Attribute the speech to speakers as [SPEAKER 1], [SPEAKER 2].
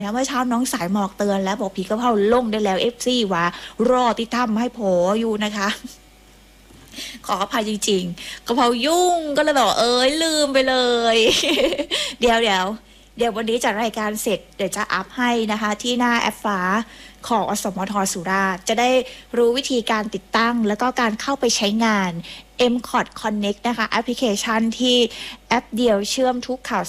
[SPEAKER 1] เมื่อเช้าน้องสายหมอกเตือนแล้วบอกผีกระเพราลงได้แล้วFCว่ารอที่ทำให้โผอยู่นะคะ ขออภัยจริงๆกระเพรายุ่งก็เลยบอกลืมไปเลย เดี๋ยววันนี้จัดรายการเสร็จเดี๋ยวจะอัพให้นะคะที่หน้าแอปฟ้าของอสมทสุราษฎร์จะได้รู้วิธีการติดตั้งแล้วก็การเข้าไปใช้งาน MCOT Connect นะคะแอปพลิเคชันที่แอปเดียวเชื่อมทุกข่าว